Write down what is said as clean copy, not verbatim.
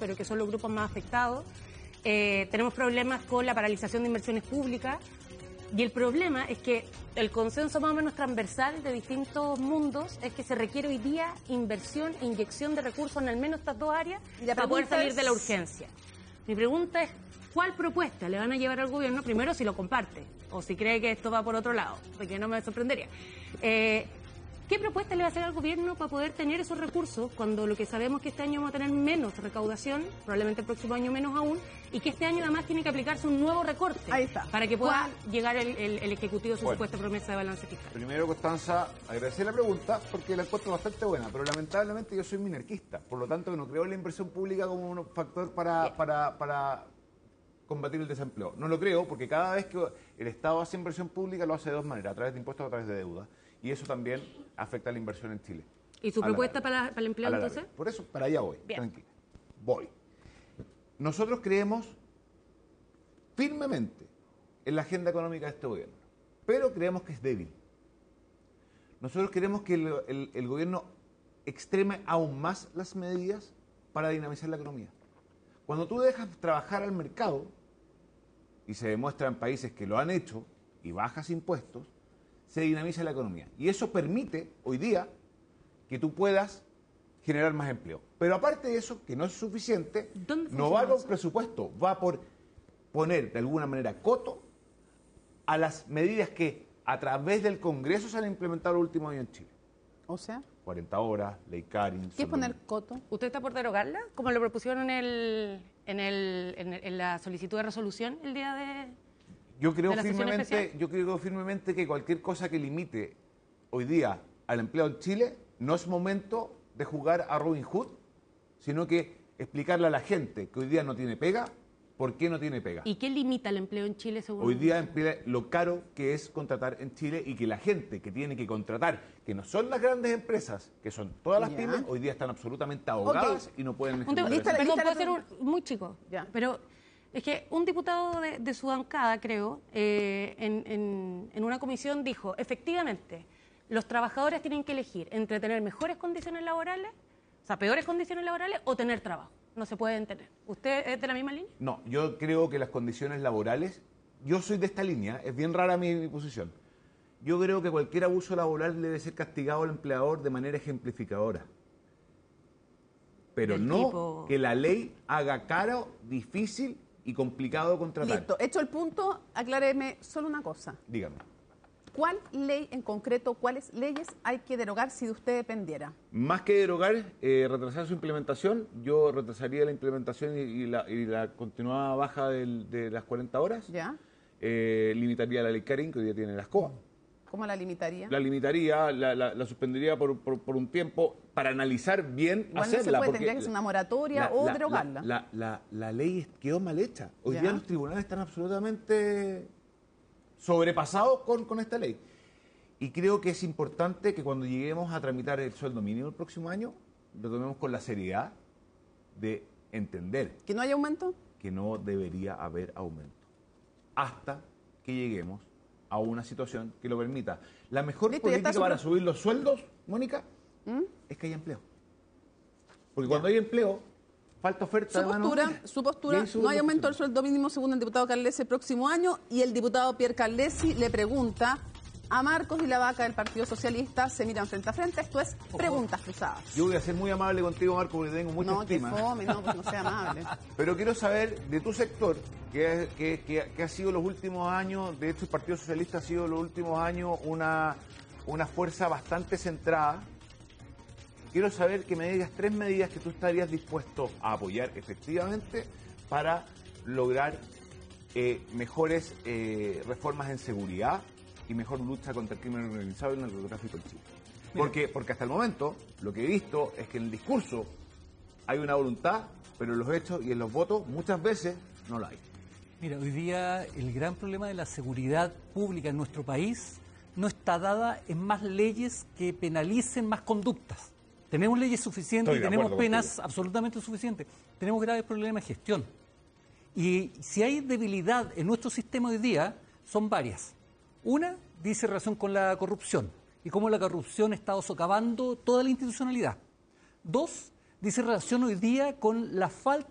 pero que son los grupos más afectados. Tenemos problemas con la paralización de inversiones públicas. Y el problema es que el consenso más o menos transversal de distintos mundos es que se requiere hoy día inversión e inyección de recursos en al menos estas dos áreas para poder salir de la urgencia. Mi pregunta es, ¿cuál propuesta le van a llevar al gobierno? Primero, si lo comparte o si cree que esto va por otro lado, porque no me sorprendería. ¿Qué propuesta le va a hacer al gobierno para poder tener esos recursos cuando lo que sabemos es que este año vamos a tener menos recaudación, probablemente el próximo año menos aún, y que este año además tiene que aplicarse un nuevo recorte para que pueda llegar el Ejecutivo a su supuesta promesa de balance fiscal? Primero, Constanza, agradecer la pregunta porque la encuentro bastante buena, pero lamentablemente yo soy minarquista, por lo tanto no creo en la inversión pública como un factor para combatir el desempleo. No lo creo porque cada vez que el Estado hace inversión pública lo hace de dos maneras, a través de impuestos o a través de deuda. Y eso también afecta a la inversión en Chile. ¿Y su propuesta para el empleo entonces? Por eso, para allá voy, bien. Tranquila. Voy. Nosotros creemos firmemente en la agenda económica de este gobierno, pero creemos que es débil. Nosotros queremos que el gobierno extreme aún más las medidas para dinamizar la economía. Cuando tú dejas trabajar al mercado, y se demuestra en países que lo han hecho, y bajas impuestos, se dinamiza la economía. Y eso permite, hoy día, que tú puedas generar más empleo. Pero aparte de eso, que no es suficiente, no va por presupuesto, va por poner de alguna manera coto a las medidas que a través del Congreso se han implementado los últimos años en Chile. O sea, 40 horas, ley Karin. ¿qué es poner coto? ¿Usted está por derogarla? Como lo propusieron en la solicitud de resolución el día de... Yo creo firmemente que cualquier cosa que limite hoy día al empleo en Chile no es momento de jugar a Robin Hood, sino que explicarle a la gente que hoy día no tiene pega, por qué no tiene pega. ¿Y qué limita el empleo en Chile según hoy día lo caro que es contratar en Chile y que la gente que tiene que contratar, que no son las grandes empresas, que son todas las pymes, hoy día están absolutamente ahogadas y no pueden... Perdón, puedo ser muy chico, pero... Es que un diputado de su bancada, creo, en una comisión dijo, efectivamente, los trabajadores tienen que elegir entre tener mejores condiciones laborales, o sea, peores condiciones laborales, o tener trabajo. No se pueden tener. ¿Usted es de la misma línea? No, yo creo que las condiciones laborales, yo soy de esta línea, es bien rara mi posición. Yo creo que cualquier abuso laboral debe ser castigado al empleador de manera ejemplificadora. Pero no que la ley haga caro, difícil y complicado contratar. Listo. Hecho el punto, acláreme solo una cosa. Dígame. ¿Cuál ley en concreto, cuáles leyes hay que derogar si de usted dependiera? Más que derogar, retrasar su implementación, yo retrasaría la implementación y la continuada baja de las 40 horas. ¿Ya? Limitaría la ley Karin, que hoy día tiene las COA. ¿Cómo la limitaría? La limitaría, la suspendería por un tiempo para analizar bien, igual hacerla. No se puede, tendría que ser una moratoria o derogarla. La ley quedó mal hecha. Hoy día los tribunales están absolutamente sobrepasados con esta ley. Y creo que es importante que cuando lleguemos a tramitar el sueldo mínimo el próximo año, lo tomemos con la seriedad de entender... ¿Que no haya aumento? Que no debería haber aumento. Hasta que lleguemos a una situación que lo permita. La mejor política para subir los sueldos, Mónica, es que haya empleo. Porque cuando hay empleo, falta oferta. Su postura, no hay aumento del sueldo mínimo según el diputado Carlesi el próximo año, y el diputado Pierre Carlesi le pregunta a Marcos y la Vaca del Partido Socialista, se miran frente a frente. Esto es Preguntas Cruzadas. Yo voy a ser muy amable contigo, Marco, porque tengo mucha estima. No sea amable. Pero quiero saber de tu sector, que ha sido los últimos años, de hecho el Partido Socialista ha sido los últimos años una fuerza bastante centrada. Quiero saber que me digas 3 medidas que tú estarías dispuesto a apoyar efectivamente para lograr mejores reformas en seguridad y mejor lucha contra el crimen organizado y el narcotráfico en Chile. Porque hasta el momento lo que he visto es que en el discurso hay una voluntad, pero en los hechos y en los votos muchas veces no la hay. Mira, hoy día el gran problema de la seguridad pública en nuestro país no está dada en más leyes que penalicen más conductas. Tenemos leyes suficientes y tenemos penas absolutamente suficientes. Tenemos graves problemas de gestión. Y si hay debilidad en nuestro sistema hoy día, son varias. Una dice relación con la corrupción y cómo la corrupción ha estado socavando toda la institucionalidad. 2, dice relación hoy día con la falta